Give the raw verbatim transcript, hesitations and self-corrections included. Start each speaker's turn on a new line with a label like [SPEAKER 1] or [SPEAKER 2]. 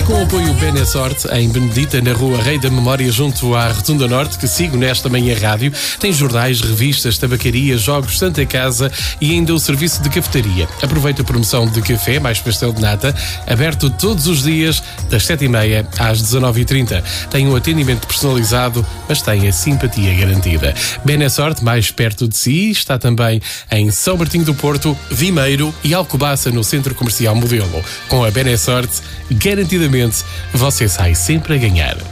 [SPEAKER 1] É com o apoio Benesorte, em Benedita, na Rua Rei da Memória, junto à Rotunda Norte, que sigo nesta manhã rádio. Tem jornais, revistas, tabacaria, jogos, Santa Casa e ainda o serviço de cafetaria. Aproveita a promoção de café mais pastel de nata, aberto todos os dias, das sete e meia às dezanove e trinta. Tem um atendimento personalizado, mas tem a simpatia garantida. Benesorte, mais perto de si, está também em São Martinho do Porto, Vimeiro e Alcobaça, no Centro Comercial Modelo. Com a Benesorte, garantidamente, você sai sempre a ganhar.